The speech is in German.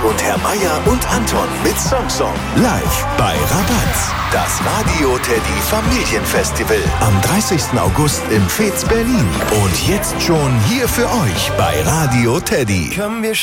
und Herr Meier und Anton mit Song live bei Rabatz. Das Radio Teddy Familienfestival am 30. August im Fez Berlin. Und jetzt schon hier für euch bei Radio Teddy.